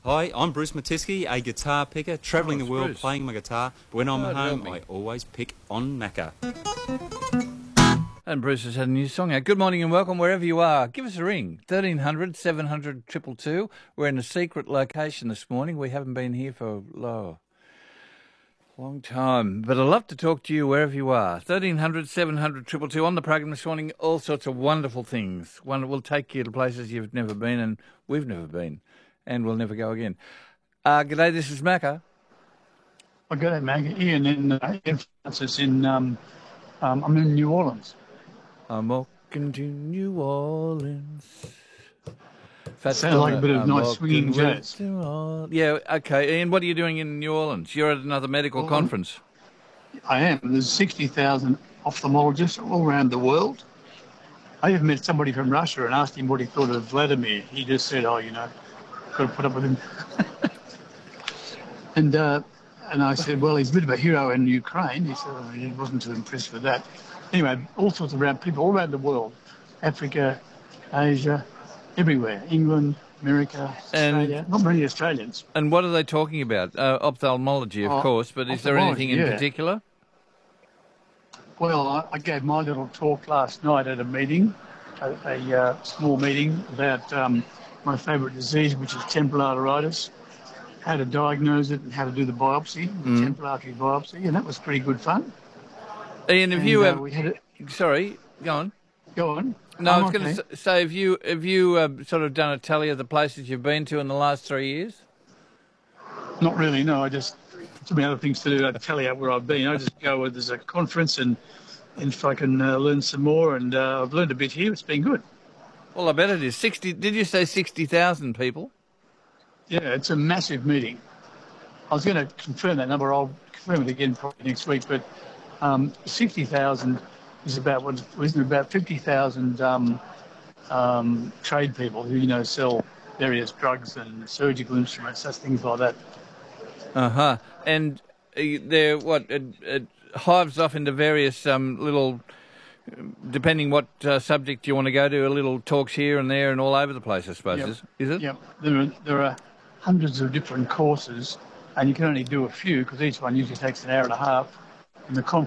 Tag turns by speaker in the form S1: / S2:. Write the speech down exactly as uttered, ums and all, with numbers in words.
S1: Hi, I'm Bruce Matisky, a guitar picker, travelling
S2: Oh,
S1: the world
S2: Bruce.
S1: playing my guitar. But when I'm
S2: God
S1: at
S2: help
S1: home,
S2: me.
S1: I always pick on Macca.
S2: And Bruce has had a new song out. Good morning and welcome wherever you are. Give us a ring, thirteen hundred, seven hundred, two two two. We're in a secret location this morning. We haven't been here for oh, a long time. But I'd love to talk to you wherever you are. thirteen hundred, seven hundred, two two two. On the program this morning, all sorts of wonderful things. One will take you to places you've never been and we've never been. And we'll never go again. Uh, g'day, this is Macca.
S3: I got that, Mag. Ian in uh, Ian Francis in um, um, I'm in New Orleans.
S2: I'm walking to New Orleans. Fats
S3: Sounds like a
S2: Domino,
S3: bit of
S2: I'm
S3: nice
S2: walking
S3: swinging
S2: with
S3: jazz.
S2: New Orleans. Yeah, okay. Ian, what are you doing in New Orleans? You're at another medical
S3: Well,
S2: conference.
S3: I am. There's sixty thousand ophthalmologists all around the world. I even met somebody from Russia and asked him what he thought of Vladimir. He just said, "Oh, you know, got to put up with him." and uh, and I said, "Well, he's a bit of a hero in Ukraine." He said, oh, he wasn't too impressed with that. Anyway, all sorts of around people all around the world, Africa, Asia, everywhere, England, America,
S2: And-
S3: Australia. Not many Australians.
S2: And what are they talking about? Uh, ophthalmology, of
S3: Oh,
S2: course, but is there anything in
S3: ophthalmology, yeah.
S2: particular?
S3: Well, I, I gave my little talk last night at a meeting, a, a uh, small meeting about um, my favourite disease, which is temporal arteritis, how to diagnose it and how to do the biopsy, the
S2: Mm.
S3: temporal artery biopsy, and that was pretty good fun.
S2: Ian, have
S3: And,
S2: you
S3: uh,
S2: ever...
S3: we had it.
S2: Sorry, go on.
S3: Go on.
S2: No, I
S3: I'm
S2: was going
S3: okay.
S2: to say, have you, have you uh, sort of done a tally of the places you've been to in the last three years?
S3: Not really, no. I just, too many other things to do. I tell you where I've been. I just go where there's a conference and, and if I can uh, learn some more. And uh, I've learned a bit here. It's been good.
S2: Well, I bet it is. sixty. Did you say sixty thousand people?
S3: Yeah, it's a massive meeting. I was going to confirm that number. I'll confirm it again probably next week. But um, sixty thousand is about what isn't it, about fifty thousand um, um, trade people who you know sell various drugs and surgical instruments, such things like that.
S2: Uh-huh. And uh, they're, what, it, it hives off into various um, little, depending what uh, subject you want to go to, a little talks here and there and all over the place, I suppose,
S3: Yep.
S2: is, is it?
S3: Yep, there are there are hundreds of different courses, and you can only do a few because each one usually takes an hour and a half. And the conference